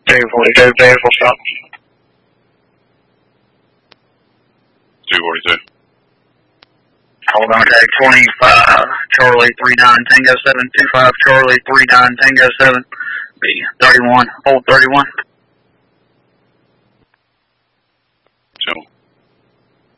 242, vehicle stop. 242. Hold on, tag 25, Charlie 39, Tango 7, 25, Charlie 39, Tango 7, B 31, hold 31. Channel.